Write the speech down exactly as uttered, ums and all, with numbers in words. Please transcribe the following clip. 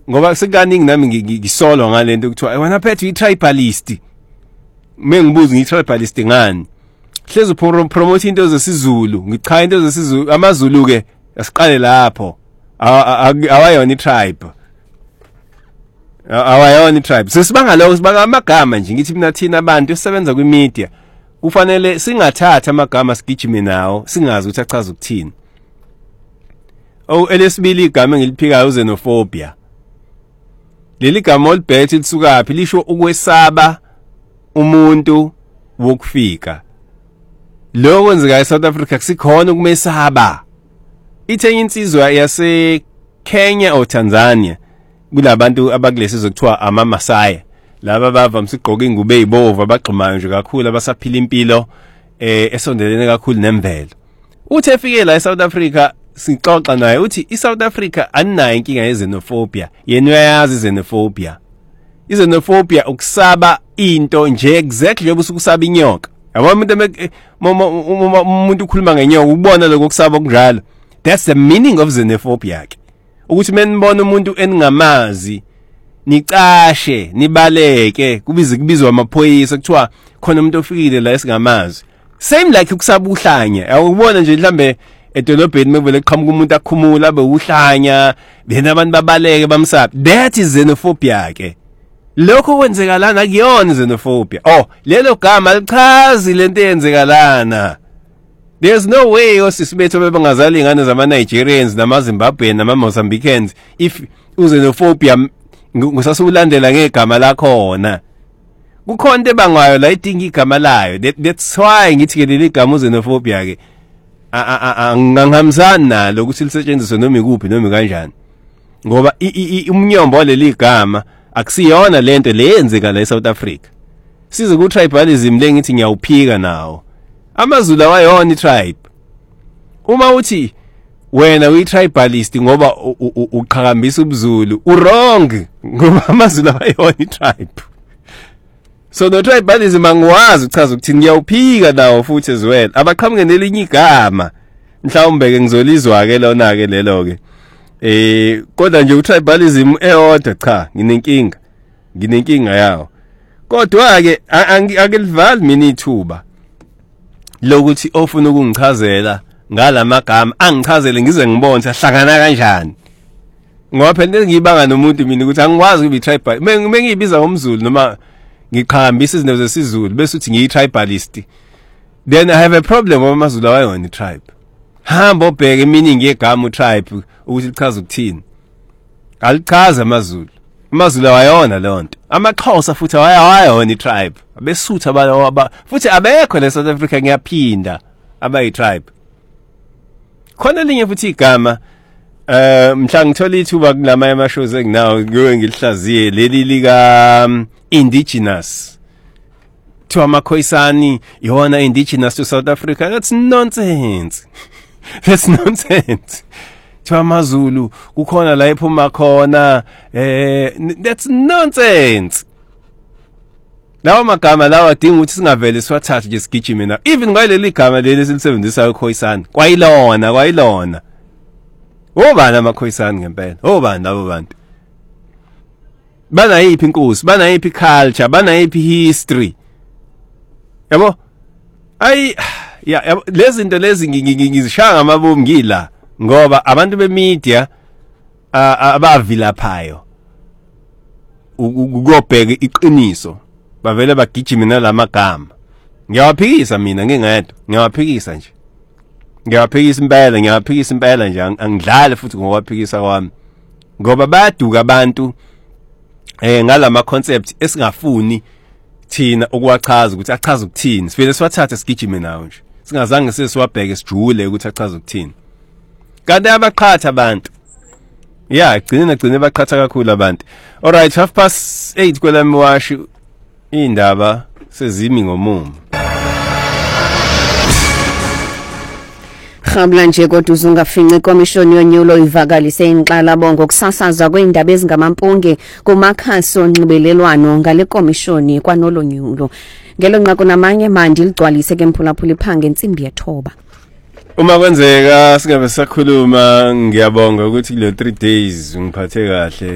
ngoba sekukaningi nami ngisolwa ngalento ukuthiwa wena phethe i-tribalist mengibuza ngi-tribalist ngani hleze promote into zesizulu ngicha into zesizulu amaZulu ke asiqale lapho awayona i-tribe awayona i-tribe sesibanga lokho sibanga amagama nje ngithi mina thina abantu esisebenza kwi-media kufanele singathatha amagama sigijime nawo singazi ukuthi achaza ukuthini. Oh elesibili igama engiliphikayo xenophobia. Leli gama olibhethi lisuka phi lisho ukwesaba umuntu wokufika. Lo kwenzeka eSouth Africa kusikhona ukumesaba. Ithenye insizwa yase Kenya o Tanzania kulabantu abakulesi zokuthiwa ama Masai. Laba bava msigqoka ingubo ezibomvu abagqimayo nje kakhulu abasaphila impilo eh esondelene kakhulu nemvelo. Uthe efike la eSouth Africa sixoxa naye uthi iSouth Africa aninayo inkinga yezenophobia yena uyayazi izenophobia. Izenophobia ukusaba into nje exactly obusukusaba inyoka. Yabo umuntu umuntu ukhuluma ngenyoka ubona lokho kusaba kunjalo. That's the meaning of xenophobia ke. Ukuthi menibona umuntu eningamazi nicashe nibaleke kubize kubizwa amaphoyisa kuthiwa khona umuntu ofikile la esingamazi. Same like ukusaba uhlanya. Awubona nje mhlambe edolobheni mevele qhamuka umuntu akhumula abe uhlanya bena abantu babaleke bamsabi. That is xenophobia ke. Lokho kwenzeka lana akuyona xenophobia. Oh lelo gama lichazi lento eyenzeka lana. There's no way osisibetho bebangazali ingane zama Nigerians nama Zimbabweans nama Mozambicans if xenophobia ngusasulandela ngegama lakhona. Kukhona into ebangwayo la idinga igama layo. That's why ngithi ke leli gama xenophobia ke angangihambisani nalo ukuthi lisetshenziswe noma ikuphi noma kanjani. Ngoba umnyombo waleli gama akusiyona lento leyenzeka la eSouth Africa. Size ku tribalism lengithi ngiyawuphika nawo. AmaZulu awayona i-tribe. Uma uthi wena uyi-tribalist ngoba uqhakambisa ubuZulu u-wrong ngoba AmaZulu awayona i-tribe. So no tribalism angwazi uchaza ukuthi ngiyawuphika nawo futhi as well. Abaqhamuke nelinye igama mhlawumbe ke ngizolizwa ke lona ke lelo ke. Eh kodwa nje utribalism eyodwa cha nginenkinga. Nginenkinga yawo. Kodwa ke akilivali mina ithuba lokuthi ofuna ukungichazela ngalamagama angichazele ngize ngibone ahlangana kanjani. Ngoba phela ngibanga nomuntu mina ukuthi angikwazi ukuba i-tribal. Mengiyibiza ngomZulu noma ngiqhakambisa izinto zesizulu bese uthi ngiyi-tribalist. Then I have a problem ngoba amaZulu awayona i-tribe. Hamba ubheke meaning yegama u-tribe ukuthi lichaza ukuthini. Alichaza amaZulu. AmaZulu awayona lonto. AmaXhosa futhi awayona i-tribe. Abesutha aba futhi abekho la South Africa ngiyaphinda abayi-tribe. Khona linye futhi igama eh mhla ngithola ithuba kulama ama shows enginawo ngiwe ngilihlaziye leli lika indigenous to amakhoisani yona indigenous to South Africa. That's nonsense. That's nonsense. To amaZulu kukhona la ephuma khona eh that's nonsense. Lawa magama lawa adinga ukuthi singavele siwathathe nje sigijime na. Even ngayileli gama leli silisebenzisa eKhoisani kwayilona kwayilona. Obani amakhoisani ngempela? Obani labo bantu? Bana yiphi inkosi? Bana yiphi culture? Bana yiphi history? Yabo? Ay ya lezi zinto lezi ngizishaya ngamabomu ngila ngoba abantu bemedia abavilaphayo ukubheka iqiniso bavele bagijime nalamagama. Ngiyawaphikisa mina ngingedwa, ngiyawaphikisa nje. Ngiyawaphikisa impela, ngiyawaphikisa impela nje angidlale futhi ngowaphikisa kwami. Ngoba bayaduka abantu eh ngalama concept esingafuni thina ukuwachaza ukuthi achaza ukuthini. Sivele siwathathe sigijime nawo nje. Singazange sesiwabheke sijule ukuthi achaza ukuthini. Kanti abaqhatha abantu. Yeah, gcina gcina baqhatha kakhulu abantu. Alright, half past eight kwelami washi indaba sezimi ngomumo. Khabla nje kodwa uzungafinca ikomishoni yonyulo ivakalise inxalabo ngokusasaza kweindaba ezingamampunge kumakhasi onxibelelwano ngale komishoni kwanolonyulo. Ngelo nqaku namanye manje ligcwalise ke mphulaphula iphange ensimbi yethoba. Uma kwenzeka singabe sakhuluma ngiyabonga ukuthi le three days ngiphathe kahle.